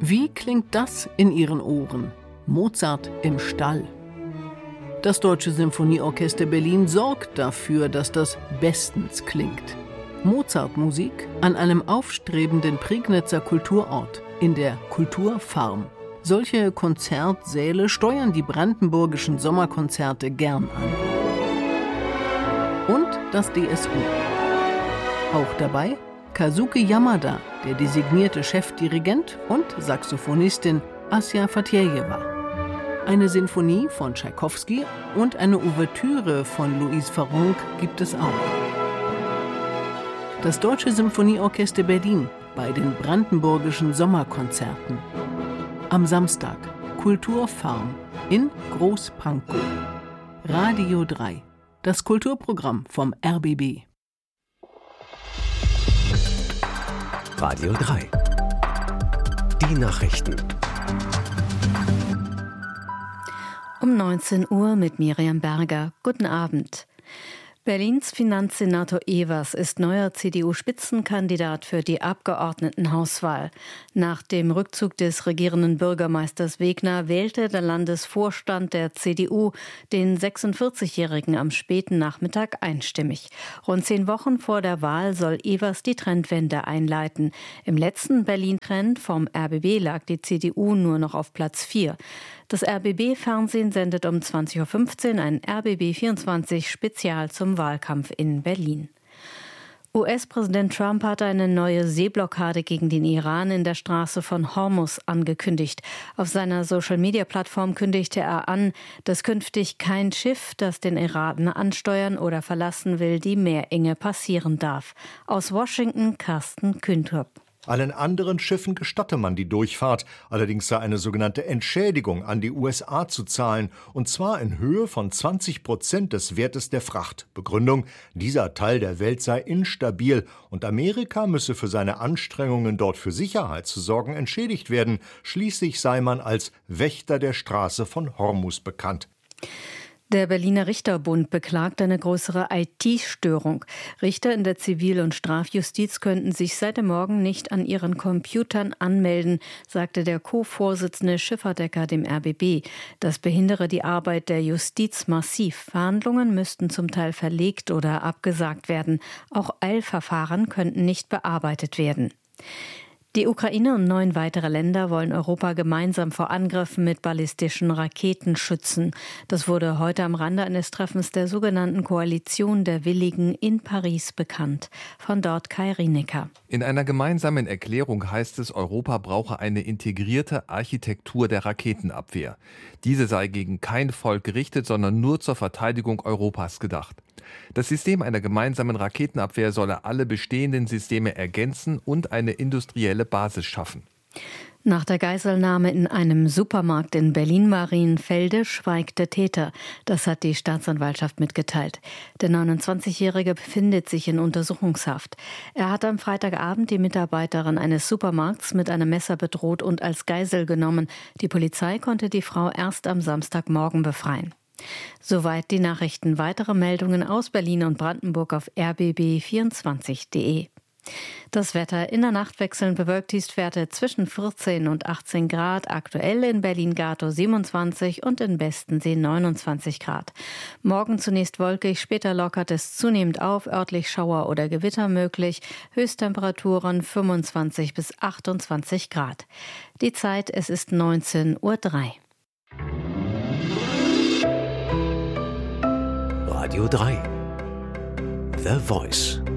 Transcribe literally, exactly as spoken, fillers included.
Wie klingt das in Ihren Ohren? Mozart im Stall. Das Deutsche Symphonieorchester Berlin sorgt dafür, dass das bestens klingt. Mozartmusik an einem aufstrebenden Prignitzer Kulturort, in der Kulturfarm. Solche Konzertsäle steuern die brandenburgischen Sommerkonzerte gern an. Und das D S U. Auch dabei Kazuki Yamada, der designierte Chefdirigent, und Saxophonistin Asja Fatjejewa. Eine Sinfonie von Tschaikowski und eine Ouvertüre von Louise Farrenc gibt es auch. Das Deutsche Symphonieorchester Berlin bei den brandenburgischen Sommerkonzerten. Am Samstag Kulturfarm in Großpankow. Radio drei, das Kulturprogramm vom R B B. Radio drei. Die Nachrichten. Um neunzehn Uhr mit Miriam Berger. Guten Abend. Berlins Finanzsenator Evers ist neuer C D U-Spitzenkandidat für die Abgeordnetenhauswahl. Nach dem Rückzug des regierenden Bürgermeisters Wegner wählte der Landesvorstand der C D U den sechsundvierzigjährigen am späten Nachmittag einstimmig. Rund zehn Wochen vor der Wahl soll Evers die Trendwende einleiten. Im letzten Berlin-Trend vom R B B lag die C D U nur noch auf Platz vier. Das R B B-Fernsehen sendet um zwanzig Uhr fünfzehn ein R B B vierundzwanzig Spezial zum Wahlkampf in Berlin. U S-Präsident Trump hat eine neue Seeblockade gegen den Iran in der Straße von Hormuz angekündigt. Auf seiner Social-Media-Plattform kündigte er an, dass künftig kein Schiff, das den Iran ansteuern oder verlassen will, die Meerenge passieren darf. Aus Washington Carsten Kühntrop. Allen anderen Schiffen gestatte man die Durchfahrt, allerdings sei eine sogenannte Entschädigung an die U S A zu zahlen, und zwar in Höhe von zwanzig Prozent des Wertes der Fracht. Begründung: dieser Teil der Welt sei instabil und Amerika müsse für seine Anstrengungen, dort für Sicherheit zu sorgen, entschädigt werden. Schließlich sei man als Wächter der Straße von Hormuz bekannt. Der Berliner Richterbund beklagt eine größere I T-Störung. Richter in der Zivil- und Strafjustiz könnten sich seit dem Morgen nicht an ihren Computern anmelden, sagte der Co-Vorsitzende Schifferdecker dem R B B. Das behindere die Arbeit der Justiz massiv. Verhandlungen müssten zum Teil verlegt oder abgesagt werden. Auch Eilverfahren könnten nicht bearbeitet werden. Die Ukraine und neun weitere Länder wollen Europa gemeinsam vor Angriffen mit ballistischen Raketen schützen. Das wurde heute am Rande eines Treffens der sogenannten Koalition der Willigen in Paris bekannt. Von dort Kai Rienecker. In einer gemeinsamen Erklärung heißt es, Europa brauche eine integrierte Architektur der Raketenabwehr. Diese sei gegen kein Volk gerichtet, sondern nur zur Verteidigung Europas gedacht. Das System einer gemeinsamen Raketenabwehr solle alle bestehenden Systeme ergänzen und eine industrielle Basis schaffen. Nach der Geiselnahme in einem Supermarkt in Berlin-Marienfelde schweigt der Täter. Das hat die Staatsanwaltschaft mitgeteilt. Der neunundzwanzigjährige befindet sich in Untersuchungshaft. Er hat am Freitagabend die Mitarbeiterin eines Supermarkts mit einem Messer bedroht und als Geisel genommen. Die Polizei konnte die Frau erst am Samstagmorgen befreien. Soweit die Nachrichten. Weitere Meldungen aus Berlin und Brandenburg auf r b b vierundzwanzig punkt d e. Das Wetter: in der Nacht wechselnd bewölkt, Tiefstwerte zwischen vierzehn und achtzehn Grad. Aktuell in Berlin-Gatow siebenundzwanzig und in Bestensee neunundzwanzig Grad. Morgen zunächst wolkig, später lockert es zunehmend auf, örtlich Schauer oder Gewitter möglich. Höchsttemperaturen fünfundzwanzig bis achtundzwanzig Grad. Die Zeit: es ist neunzehn Uhr drei. Radio drei. The Voice.